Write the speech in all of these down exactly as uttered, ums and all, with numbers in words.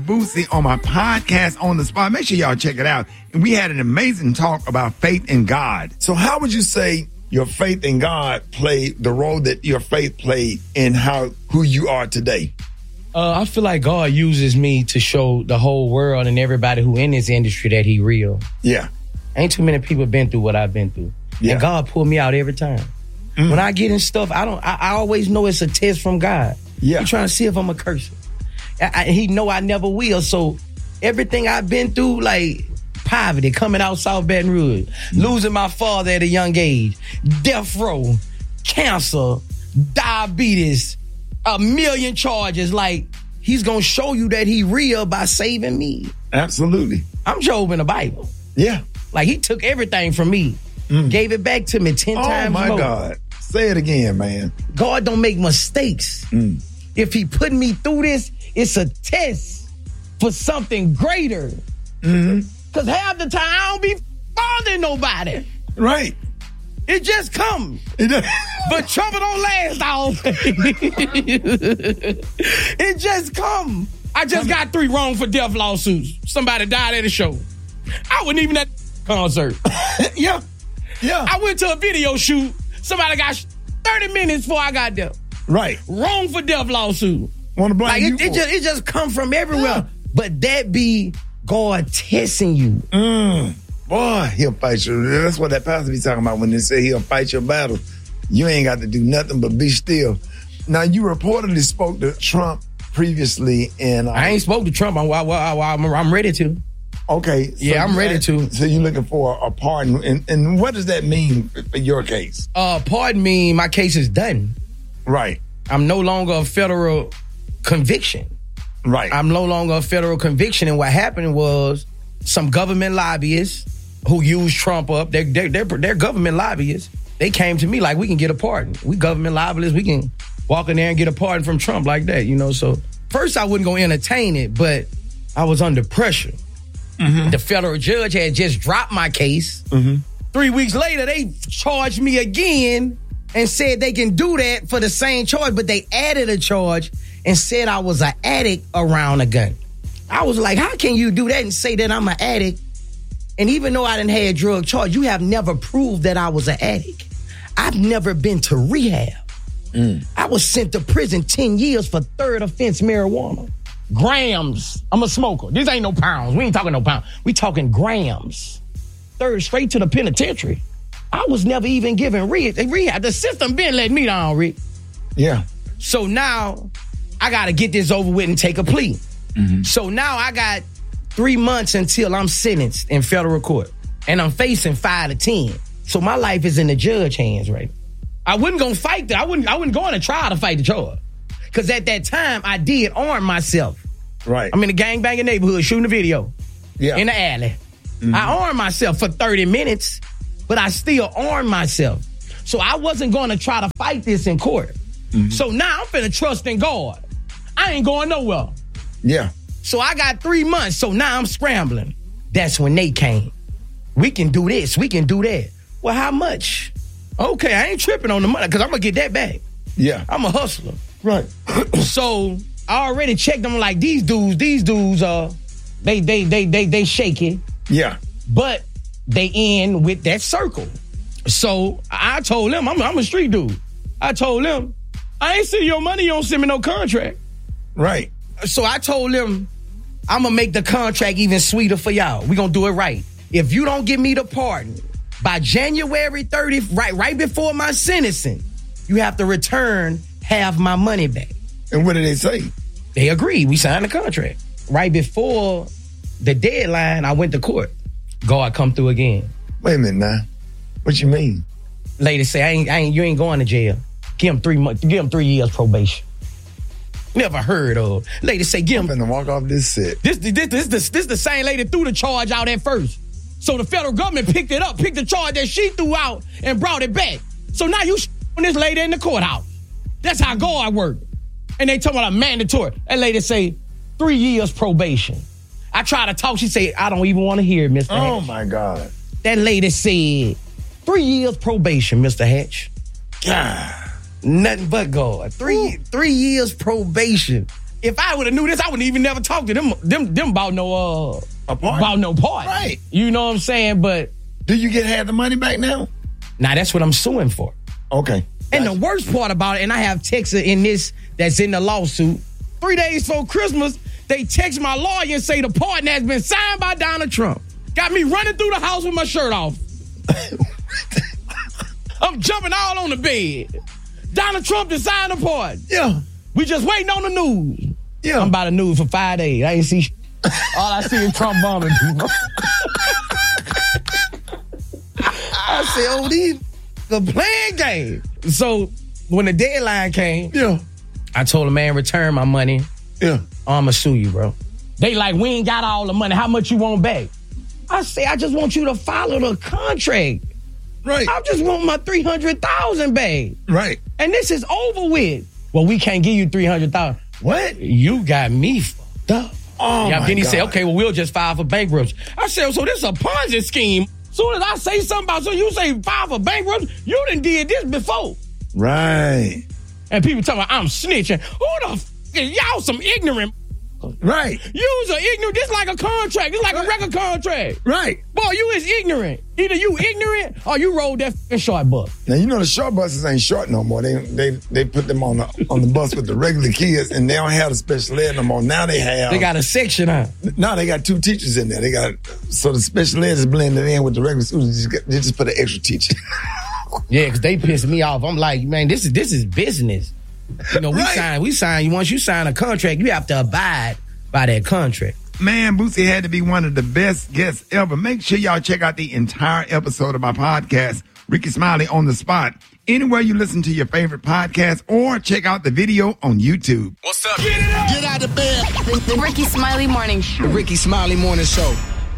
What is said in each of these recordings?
Boosie on my podcast On the Spot. Make sure y'all check it out. And we had an amazing talk about faith in God. So how would you say your faith in God played the role that your faith played in how who you are today? Uh, I feel like God uses me to show the whole world and everybody who in this industry that he real. Yeah. Ain't too many people been through what I've been through. Yeah. And God pulled me out every time. Mm. When I get in stuff, I don't. I, I always know it's a test from God. Yeah. He trying to see if I'm a curse. I, I, he know I never will. So everything I've been through, like poverty, coming out South Baton Rouge, mm. losing my father at a young age, death row, cancer, diabetes, a million charges. Like, he's going to show you that he real by saving me. Absolutely. I'm Job in the Bible. Yeah. Like, he took everything from me, mm. gave it back to me ten oh times more. Oh, my God. Say it again, man. God don't make mistakes. Mm. If he put me through this, it's a test for something greater. Mm-hmm. Because half the time, I don't be bothering nobody. Right. It just come. It but trouble don't last all day. It just come. I just come. got three wrong for death lawsuits. Somebody died at a show. I wasn't even at the concert. Yeah. Yeah. I went to a video shoot. Somebody got thirty minutes before I got there. Right. Wrong for death lawsuit. Want to blame like you it, it just it just come from everywhere. Yeah. But that be God testing you. Mm. Boy, he'll fight you. That's what that pastor be talking about when they say he'll fight your battle. You ain't got to do nothing but be still. Now, you reportedly spoke to Trump previously, and uh, I ain't spoke to Trump. I'm, I'm, I'm ready to. Okay. So yeah, I'm ready that, to. So you're looking for a pardon, and, and what does that mean for your case? Uh, pardon me, my case is done. Right. I'm no longer a federal conviction. Right. I'm no longer a federal conviction, and what happened was some government lobbyists who used Trump up, they're, they're, they're, they're government lobbyists. They came to me like, we can get a pardon. We government lobbyists, we can walk in there and get a pardon from Trump like that, you know? So first I wasn't going to entertain it, but I was under pressure. Mm-hmm. The federal judge had just dropped my case. Mm-hmm. Three weeks later, they charged me again and said they can do that for the same charge, but they added a charge and said I was an addict around a gun. I was like, how can you do that and say that I'm an addict? And even though I didn't have a drug charge, you have never proved that I was an addict. I've never been to rehab. Mm. I was sent to prison ten years for third offense marijuana. Grams. I'm a smoker. This ain't no pounds. We ain't talking no pounds. We talking grams. Third straight to the penitentiary. I was never even given re- rehab. The system been letting me down, Rick. Yeah. So now I got to get this over with and take a plea. Mm-hmm. So now I got three months until I'm sentenced in federal court. And I'm facing five to ten. So my life is in the judge hands right now. I wasn't going to fight that. I wouldn't, I wouldn't go on a trial to fight the charge. Because at that time, I did arm myself. Right. I'm in a gangbanging neighborhood shooting a video. Yeah. In the alley. Mm-hmm. I armed myself for thirty minutes, but I still armed myself. So I wasn't going to try to fight this in court. Mm-hmm. So now I'm finna trust in God. I ain't going nowhere. Yeah. So I got three months. So now I'm scrambling. That's when they came. We can do this. We can do that. Well, how much? Okay, I ain't tripping on the money because I'm going to get that back. Yeah. I'm a hustler. Right. So I already checked them like these dudes, these dudes, uh, they, they, they, they, they shaky. Yeah. But they end with that circle. So I told them, I'm, I'm a street dude. I told them, I ain't sending your money, you don't send me no contract. Right. So I told them, I'm going to make the contract even sweeter for y'all. We're going to do it right. If you don't give me the pardon by January thirtieth, right, right before my sentencing, you have to return half my money back. And what did they say? They agreed. We signed the contract. Right before the deadline, I went to court. God come through again. Wait a minute now. What you mean? Lady say, I ain't, I ain't, you ain't going to jail. Give him three months. Give him three years probation. Never heard of. Lady say, give him. I'm finna walk off this set. This, this, this, this, this the same lady threw the charge out at first. So the federal government picked it up, picked the charge that she threw out and brought it back. So now you on this lady in the courthouse. That's how God worked. And they talking about a mandatory. That lady say, three years probation. I try to talk. She say, I don't even want to hear it, Mister Oh, Hatch. my God. That lady said, three years probation, Mister Hatch. God. Nothing but God. Three, three years probation. if I would have knew this, I wouldn't even never talk to them them them about no uh about no part. Right. You know what I'm saying? But do you get half the money back now? Nah, that's what I'm suing for. Okay. And the worst part about it, and I have texts in this that's in the lawsuit. Three days before Christmas, they text my lawyer and say the pardon has been signed by Donald Trump. Got me running through the house with my shirt off. I'm jumping all on the bed. Donald Trump to sign the pardon. Yeah. We just waiting on the news. Yeah. I'm about the news for five days. I ain't see sh- all I see is Trump bombing people. I said, oh, these the playing game. So when the deadline came, yeah, I told the man, return my money. Yeah. I'ma sue you, bro. They like, we ain't got all the money. How much you want back? I say, I just want you to follow the contract. Right. I just want my three hundred thousand back. Right. And this is over with. Well, we can't give you three hundred thousand. What? You got me fucked up. Oh, yeah, my then he God. said, okay, well, we'll just file for bankruptcy. I said, so this is a Ponzi scheme. Soon as I say something about, so you say file for bankruptcy, you done did this before. Right. And people talking about I'm snitching. Who the f*** is y'all some ignorant? Right. You's a ignorant. This like a contract. This like right. a record contract. Right. Boy, you is ignorant. Either you ignorant or you rolled that f***ing short bus. Now, you know the short buses ain't short no more. They they they put them on the on the bus with the regular kids, and they don't have the special ed no more. Now they have... They got a section, huh? No, they got two teachers in there. They got... So the special ed is blended in with the regular students. They just, they just put an extra teacher. Yeah, because they pissed me off. I'm like, man, this is this is business. You know, we right. sign, we sign, once you sign a contract, you have to abide by that contract. Man, Boosie had to be one of the best guests ever. Make sure y'all check out the entire episode of my podcast, Ricky Smiley on the Spot, anywhere you listen to your favorite podcast, or check out the video on YouTube. What's up? Get it up! Get out of bed! The Ricky Smiley Morning Show. The Ricky Smiley Morning Show.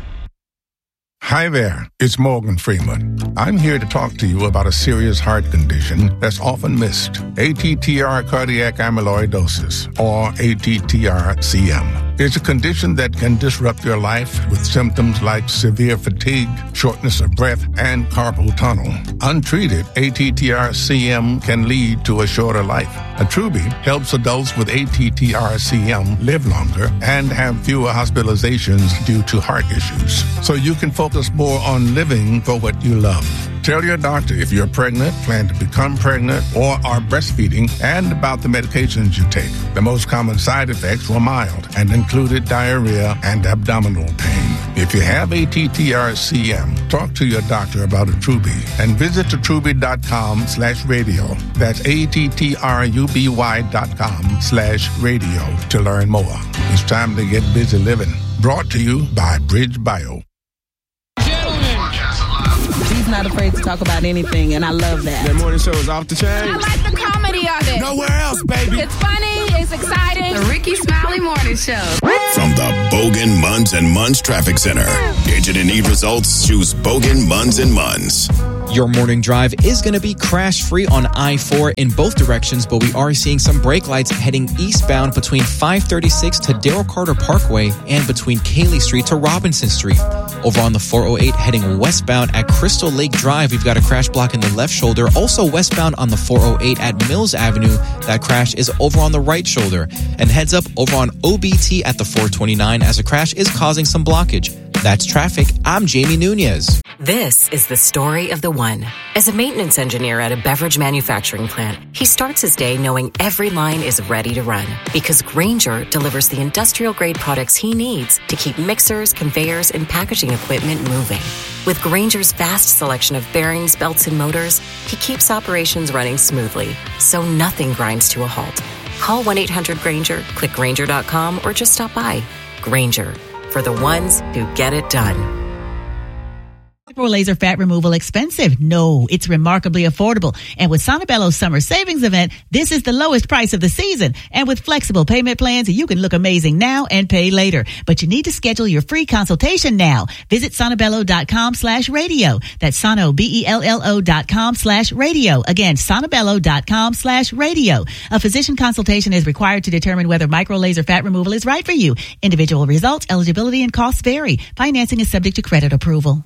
Hi there, it's Morgan Freeman. I'm here to talk to you about a serious heart condition that's often missed, A T T R cardiac amyloidosis, or A T T R C M. It's a condition that can disrupt your life with symptoms like severe fatigue, shortness of breath, and carpal tunnel. Untreated, A T T R C M can lead to a shorter life. Attruby helps adults with A T T R C M live longer and have fewer hospitalizations due to heart issues, so you can focus more on living for what you love. Tell your doctor if you're pregnant, plan to become pregnant, or are breastfeeding, and about the medications you take. The most common side effects were mild and included diarrhea and abdominal pain. If you have A T T R C M, talk to your doctor about Attruby and visit attruby.com slash radio. That's A-T-T-R-U-B-Y dot com slash radio to learn more. It's time to get busy living. Brought to you by Bridge Bio. He's not afraid to talk about anything, and I love that. That morning show is off the chain. I like the comedy of it. Nowhere else, baby. It's funny. It's exciting. The Ricky Smiley Morning Show. From the Bogan Munz and Munz Traffic Center. Agent and need results, choose Bogan Munz and Munz. Your morning drive is going to be crash-free on I four in both directions, but we are seeing some brake lights heading eastbound between five thirty-six to Darrell Carter Parkway and between Cayley Street to Robinson Street. Over on the four oh eight heading westbound at Crystal Lake Drive, we've got a crash block in the left shoulder. Also westbound on the four oh eight at Mills Avenue, that crash is over on the right shoulder. And heads up over on O B T at the four twenty-nine as a crash is causing some blockage. That's traffic. I'm Jamie Nunez. This is the story of the one. As a maintenance engineer at a beverage manufacturing plant, he starts his day knowing every line is ready to run because Grainger delivers the industrial-grade products he needs to keep mixers, conveyors, and packaging equipment moving. With Grainger's vast selection of bearings, belts, and motors, he keeps operations running smoothly, so nothing grinds to a halt. Call one eight hundred Grainger, click Grainger dot com, or just stop by. Grainger, for the ones who get it done. Micro laser fat removal expensive? No, it's remarkably affordable. And with Sonobello's summer savings event, this is the lowest price of the season. And with flexible payment plans, you can look amazing now and pay later. But you need to schedule your free consultation now. Visit sonobello.com slash radio. That's sono, B E L L O dot com slash radio. Again, sonobello.com slash radio. A physician consultation is required to determine whether micro laser fat removal is right for you. Individual results, eligibility, and costs vary. Financing is subject to credit approval.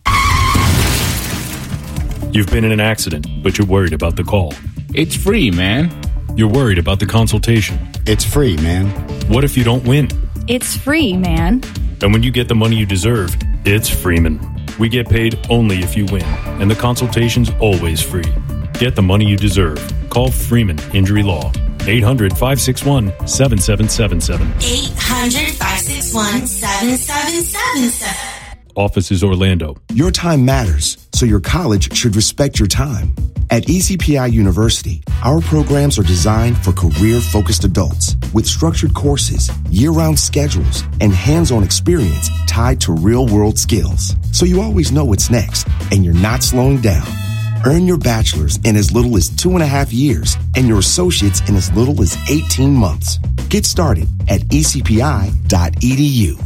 You've been in an accident, but you're worried about the call. It's free, man. You're worried about the consultation. It's free, man. What if you don't win? It's free, man. And when you get the money you deserve, it's Freeman. We get paid only if you win, and the consultation's always free. Get the money you deserve. Call Freeman Injury Law. eight hundred, five six one, seven seven seven seven. eight hundred, five six one, seven seven seven seven. Office is Orlando. Your time matters, so your college should respect your time. At E C P I University, our programs are designed for career-focused adults with structured courses, year-round schedules, and hands-on experience tied to real-world skills. So you always know what's next, and you're not slowing down. Earn your bachelor's in as little as two and a half years and your associate's in as little as eighteen months. Get started at e c p i dot e d u.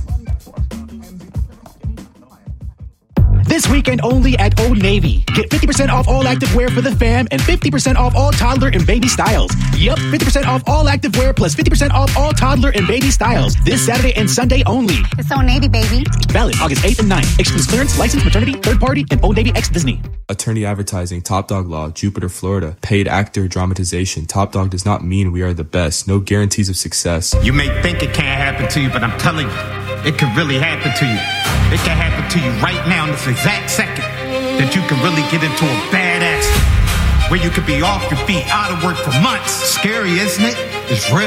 This weekend only at Old Navy. Get fifty percent off all activewear for the fam and fifty percent off all toddler and baby styles. Yup, fifty percent off all activewear plus fifty percent off all toddler and baby styles. This Saturday and Sunday only. It's Old Navy, baby. Valid August eighth and ninth. Excludes clearance, licensed maternity, third party, and Old Navy X Disney. Attorney Advertising, Top Dog Law, Jupiter, Florida. Paid actor, dramatization. Top Dog does not mean we are the best. No guarantees of success. You may think it can't happen to you, but I'm telling you, it can really happen to you. It can happen to you right now in this exact second that you can really get into a bad accident where you could be off your feet, out of work for months. Scary, isn't it? It's real.